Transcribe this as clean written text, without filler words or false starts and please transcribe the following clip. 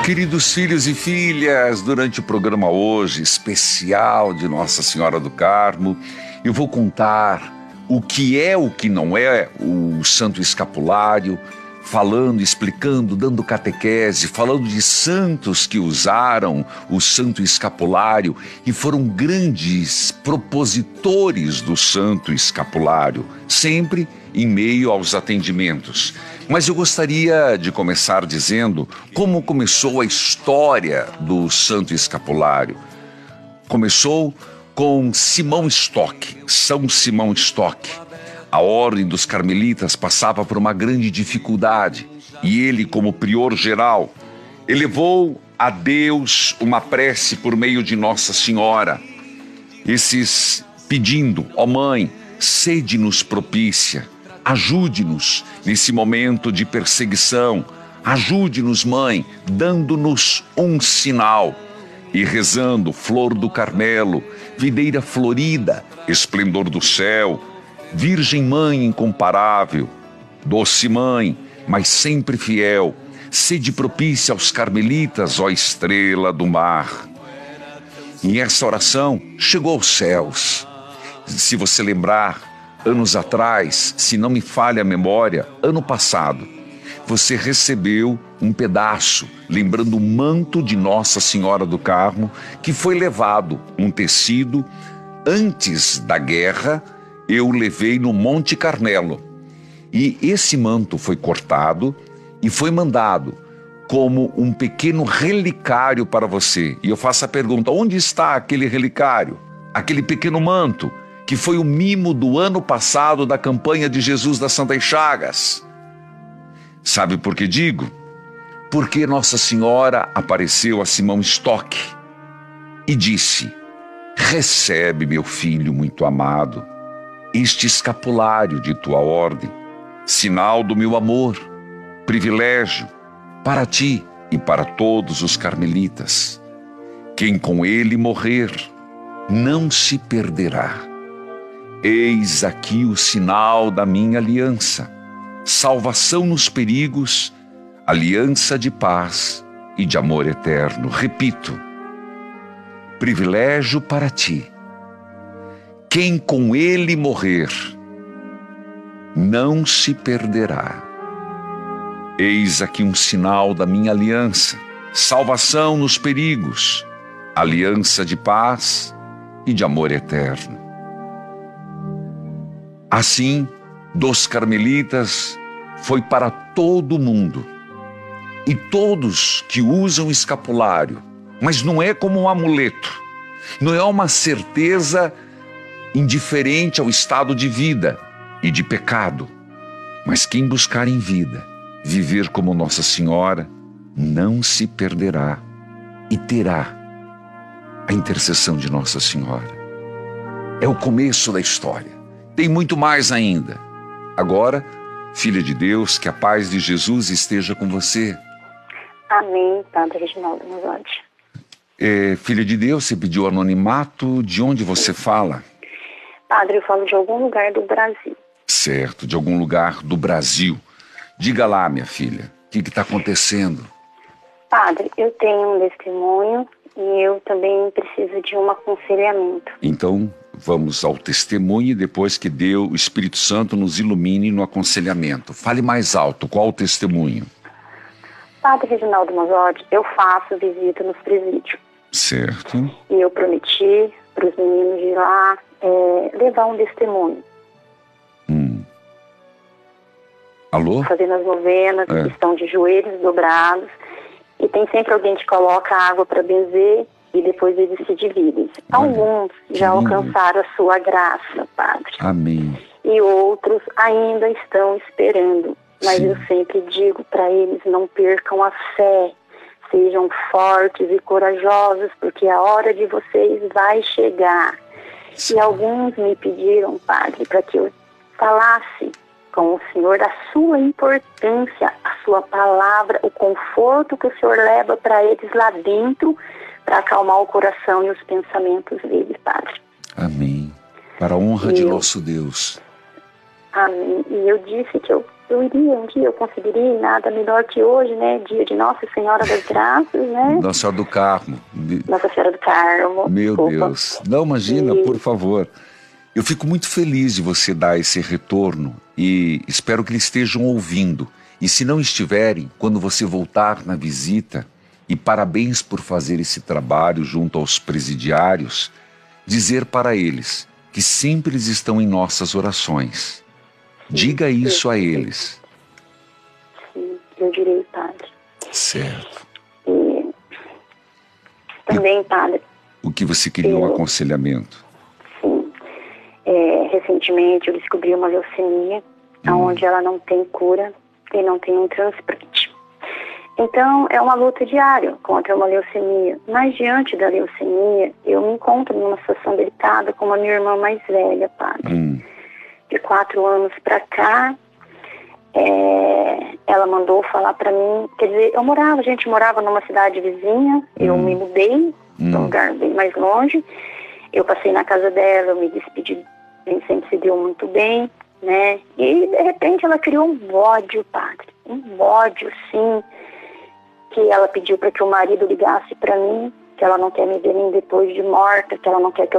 Queridos filhos e filhas, durante o programa hoje, especial de Nossa Senhora do Carmo, eu vou contar o que não é o Santo Escapulário, falando, explicando, dando catequese, falando de santos que usaram o Santo Escapulário e foram grandes propositores do Santo Escapulário, sempre em meio aos atendimentos. Mas eu gostaria de começar dizendo como começou a história do Santo Escapulário. Começou com Simão Stock, São Simão Stock. A ordem dos carmelitas passava por uma grande dificuldade e ele, como prior geral, elevou a Deus uma prece por meio de Nossa Senhora. Esses pedindo: ó Mãe, sede-nos propícia. Ajude-nos nesse momento de perseguição. Ajude-nos, Mãe, dando-nos um sinal. E rezando: Flor do Carmelo, videira florida, esplendor do céu, Virgem Mãe incomparável, doce Mãe, mas sempre fiel, sede propícia aos carmelitas, ó estrela do mar. E essa oração chegou aos céus. Se você lembrar, anos atrás, se não me falha a memória, ano passado, você recebeu um pedaço, lembrando o manto de Nossa Senhora do Carmo, que foi levado, um tecido, antes da guerra, eu levei no Monte Carmelo. E esse manto foi cortado e foi mandado como um pequeno relicário para você. E eu faço a pergunta: onde está aquele relicário? Aquele pequeno manto? Que foi o mimo do ano passado da campanha de Jesus das Santas Chagas. Sabe por que digo? Porque Nossa Senhora apareceu a Simão Stock e disse: recebe, meu filho muito amado, este escapulário de tua ordem, sinal do meu amor, privilégio para ti e para todos os carmelitas. Quem com ele morrer não se perderá. Eis aqui o sinal da minha aliança, salvação nos perigos, aliança de paz e de amor eterno. Repito, privilégio para ti. Quem com ele morrer não se perderá. Eis aqui um sinal da minha aliança, salvação nos perigos, aliança de paz e de amor eterno. Assim, dos carmelitas foi para todo o mundo. E todos que usam escapulário, mas não é como um amuleto, não é uma certeza indiferente ao estado de vida e de pecado. Mas quem buscar em vida, viver como Nossa Senhora, não se perderá e terá a intercessão de Nossa Senhora. É o começo da história. Tem muito mais ainda. Agora, filha de Deus, que a paz de Jesus esteja com você. Amém, Padre Reginaldo Manzotti. Filha de Deus, você pediu anonimato. De onde você fala? Padre, eu falo de algum lugar do Brasil. Certo, de algum lugar do Brasil. Diga lá, minha filha, o que está acontecendo? Padre, eu tenho um testemunho e eu também preciso de um aconselhamento. Então, vamos ao testemunho e depois que Deus, o Espírito Santo, nos ilumine no aconselhamento. Fale mais alto, qual o testemunho? Padre Reginaldo Manzotti, eu faço visita nos presídios. Certo. E eu prometi para os meninos de lá levar um testemunho. Alô? Fazendo as novenas, que estão de joelhos dobrados. E tem sempre alguém que coloca água para benzer e depois eles se dividem. Alguns já alcançaram a sua graça, Padre. Amém. E outros ainda estão esperando. Mas eu sempre digo para eles: não percam a fé. Sejam fortes e corajosos, porque a hora de vocês vai chegar. E alguns me pediram, Padre, para que eu falasse com o Senhor da sua importância, a sua palavra, o conforto que o Senhor leva para eles lá dentro, para acalmar o coração e os pensamentos deles, Padre. Amém. Para a honra de nosso Deus. Amém. E eu disse que eu eu iria, um dia eu conseguiria, nada melhor que hoje, né? Dia de Nossa Senhora das Graças, né? Nossa Senhora do Carmo. Nossa Senhora do Carmo. Meu Desculpa. Deus. Não, imagina, por favor. Eu fico muito feliz de você dar esse retorno e espero que eles estejam ouvindo. E se não estiverem, quando você voltar na visita, e parabéns por fazer esse trabalho junto aos presidiários, dizer para eles que sempre eles estão em nossas orações. Diga isso a eles. Sim, eu direi, padre. Certo. E também, padre. O que você queria um aconselhamento? Sim. Recentemente eu descobri uma leucemia, onde ela não tem cura e não tem um transplante. Então, é uma luta diária contra uma leucemia. Mas diante da leucemia, eu me encontro numa situação delicada com a minha irmã mais velha, padre. De 4 anos para cá, ela mandou falar para mim, quer dizer, a gente morava numa cidade vizinha, eu me mudei para um lugar bem mais longe, eu passei na casa dela, eu me despedi, a gente sempre se deu muito bem, né? E de repente ela criou um ódio, padre, um ódio, sim, que ela pediu para que o marido ligasse para mim, que ela não quer me ver nem depois de morta, que ela não quer que eu